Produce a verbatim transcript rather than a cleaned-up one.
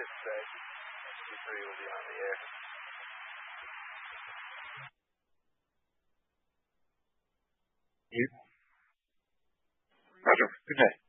it's set. S Q three will be on the air. You. Roger. Good day.